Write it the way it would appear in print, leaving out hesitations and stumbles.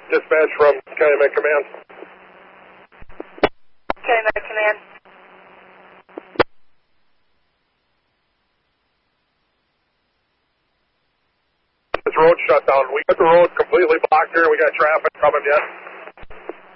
Dispatch from Calumet Command. Calumet Command. This road shut down. We got the road completely blocked here. We got traffic coming yet.